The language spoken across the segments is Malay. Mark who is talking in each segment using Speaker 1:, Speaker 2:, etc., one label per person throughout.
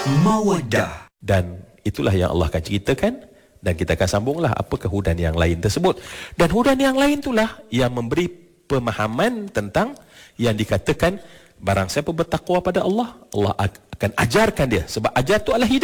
Speaker 1: Mawaddah.
Speaker 2: Dan itulah yang Allah akan ceritakan, dan kita akan sambunglah apakah hudan yang lain tersebut. Dan hudan yang lain itulah yang memberi pemahaman tentang yang dikatakan barang siapa bertakwa pada Allah, Allah akan ajarkan dia. Sebab ajar itu adalah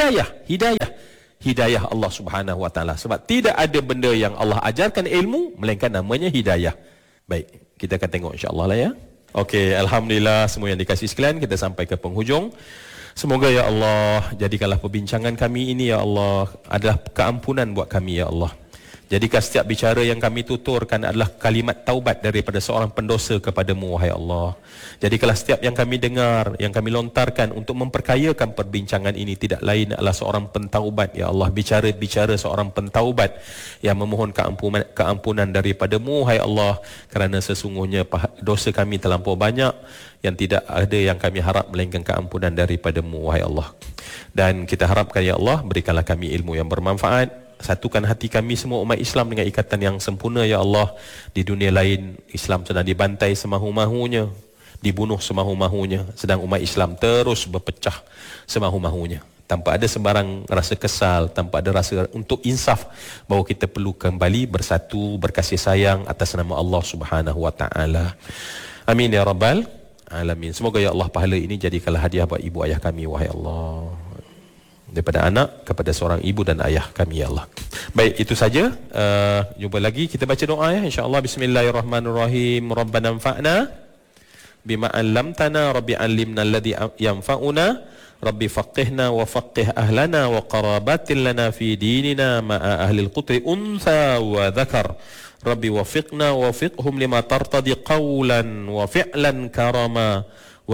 Speaker 2: hidayah Allah Subhanahu Wa Taala. Sebab tidak ada benda yang Allah ajarkan ilmu melainkan namanya hidayah. Baik, kita akan tengok insya-Allah lah ya. Okey, alhamdulillah semua yang dikasihi sekalian, kita sampai ke penghujung. Semoga ya Allah jadikanlah perbincangan kami ini ya Allah adalah keampunan buat kami ya Allah. Jadikan setiap bicara yang kami tuturkan adalah kalimat taubat daripada seorang pendosa kepadamu, wahai Allah. Jadikanlah setiap yang kami dengar, yang kami lontarkan untuk memperkayakan perbincangan ini tidak lain adalah seorang pentaubat, ya Allah. Bicara seorang pentaubat yang memohon keampunan daripadamu, wahai Allah. Kerana sesungguhnya dosa kami terlampau banyak yang tidak ada yang kami harap melainkan keampunan daripadamu, wahai Allah. Dan kita harapkan ya Allah, berikanlah kami ilmu yang bermanfaat. Satukan hati kami semua umat Islam dengan ikatan yang sempurna ya Allah. Di dunia lain Islam sedang dibantai semahu-mahunya, dibunuh semahu-mahunya, sedang umat Islam terus berpecah semahu-mahunya, tanpa ada sembarang rasa kesal, tanpa ada rasa untuk insaf bahawa kita perlu kembali bersatu, berkasih sayang atas nama Allah Subhanahu Wa Taala. Amin ya rabbal alamin. Semoga ya Allah pahala ini jadikanlah hadiah buat ibu ayah kami, wahai Allah, daripada anak kepada seorang ibu dan ayah kami ya Allah. Baik, itu saja. Jumpa lagi, kita baca doa ya insya-Allah. Bismillahirrahmanirrahim. Rabbana anfa'na bima 'allamtana, rabbi 'allimna alladhi yanfa'una, rabbi faqihna wa faqih ahlana wa qarabatin lana fi dinina ma'a ahli al-qutri untha wa dhakar. Rabbi wafiqna wafiqhum lima tartadi qawlan wa fi'lan karama.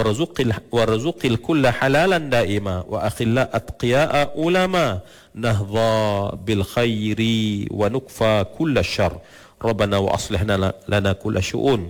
Speaker 2: وارزق الكل حلالا دائما وأخلاء أتقياء علماء نهضى بالخير ونكفى كل الشر ربنا وأصلحنا لنا كل شؤون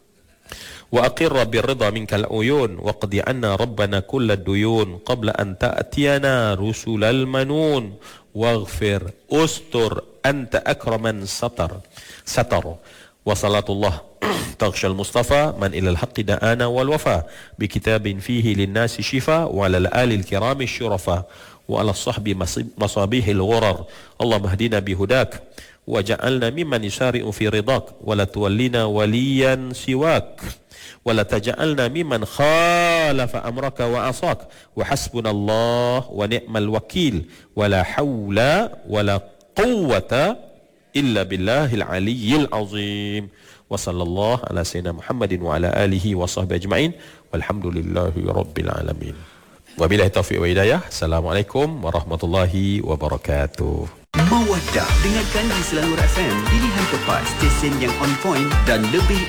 Speaker 2: وأقر بالرضا منك العيون واقض عنا ربنا كل الديون قبل أن تأتينا رسل المنون واغفر أستر أنت أكرم من ستر وصلاة الله تغشى المصطفى من إلى الحق دعانا والوفاء بكتاب فيه للناس شفاء وعلى الآل الكرام الشرفاء وعلى الصحب مصابيح الغرر اللهم اهدنا بهداك وجعلنا ممن يسارع في رضاك ولا تولنا وليا سواك ولا تجعلنا ممن خالف أمرك وعصاك وحسبنا الله ونعم الوكيل ولا حول ولا قوة إلا بالله العلي العظيم وصلى الله على سيدنا محمد وعلى آله وصحبه أجمعين والحمد لله رب العالمين وبالله التوفيق والهداية. Assalamualaikum warahmatullahi wabarakatuh.
Speaker 1: Mawaddah, dengarkan di Selangor FM, pilihan tepat, stesen yang on point dan lebih